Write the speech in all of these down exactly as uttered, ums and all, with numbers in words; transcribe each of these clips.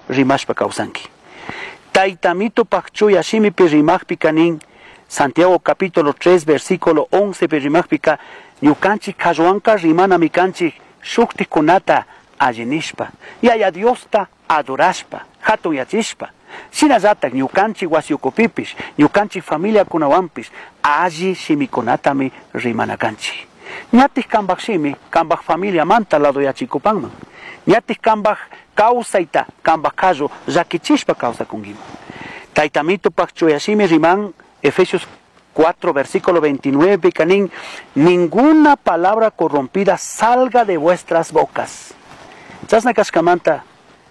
rimashpa kausanki. Taitamito pakchuya shimi pe rimahpika nin Santiago capítulo tres versículo once pe rimahpika ñukanchi karuanka rimana mikanchi shukti kunata allinishpa yaya Diosta adorashpa hatuyachishpa shinallatak ñukanchi wasiukupipish ñukanchi familia kunawanpish alli shimikunatami rimanakanchi ñatik kambak shimi kambak familia manta ladoyachikupanman ñatik kambak kawsayta kambak kallo llakichishpa kawsakunkiman taytamito pakchuyashimi riman Efesios cuatro versículo veintinueve picanín ninguna palabra corrompida salga de vuestras bocas chasna kashkamanta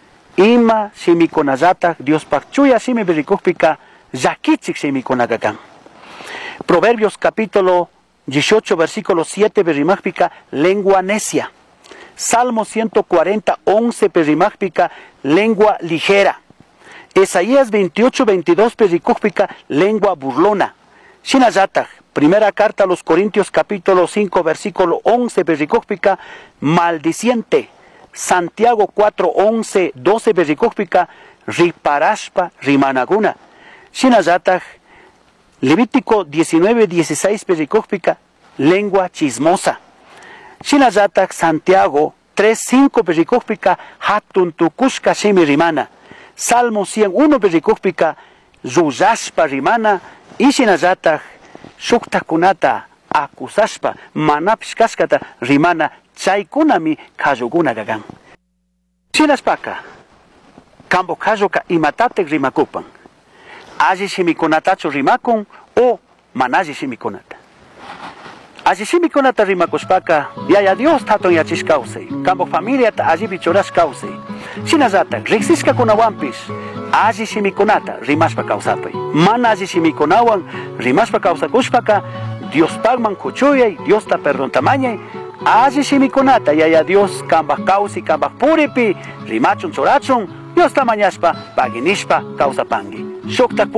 ima shimikonallata Dios pakchuya shimi berikukpika llakichik shimikonagakan Proverbios capítulo dieciocho versículo siete berimagpika lengua necia Salmo ciento cuarenta once berimagpika lengua ligera Isaías veintiocho veintidós perikukpika lengua burlona Shinallatak primera carta a los Corintios capítulo cinco versículo once perikukpika maldiciente Santiago cuatro once doce perikukpika riparashpa rimanaguna Shinallatak Levítico diecinueve dieciséis perikukpika lengua chismosa Shinallatak Santiago tres cinco perikukpika hatun tukushka shimi rimana Salmo cien uno perikukpika yuyashpa rimana y shinallatak shuktakunata akusashpa manapish kashkata rimana chaykunami kallukuna kakan shinashpaka kambo kalluka imatatek rimakupan alli shimikunatachu rimakun o manalli shimikunata alli shimikunata rimakushpaka yaya Dios taton yachis kawsay kambo familiata allipi churash kawsay shinallatak riksishkakunawanpish alli shimikunata rimashpa kawsapay mana alli shimikunawan rimashpa kawsakushpaka Dios pagman kuchuyay Dios ta perdontamayay alli shimikunata yaya Dios kambak kawsi kambak puripi rimachun churachun Dios ta mañashpa paginishpa kawsapangi shuktak